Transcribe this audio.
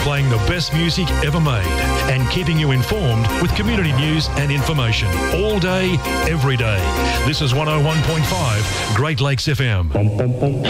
playing the best music ever made and keeping you informed with community news and information all day, every day. This is 101.5 Great Lakes FM.